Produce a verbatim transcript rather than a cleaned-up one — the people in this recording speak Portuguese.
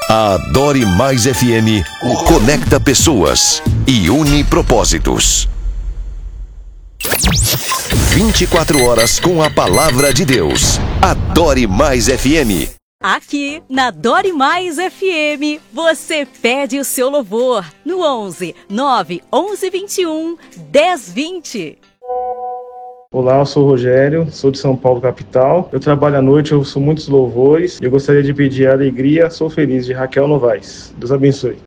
A Adore Mais F M conecta pessoas e une propósitos. vinte e quatro horas com a palavra de Deus. Adore Mais F M. Aqui na Adore Mais F M, você pede o seu louvor no onze, nove, onze, vinte e um, dez, vinte. Olá, eu sou o Rogério, sou de São Paulo, capital. Eu trabalho à noite, eu ouço muitos louvores e eu gostaria de pedir a Alegria, Sou Feliz, de Raquel Novaes. Deus abençoe.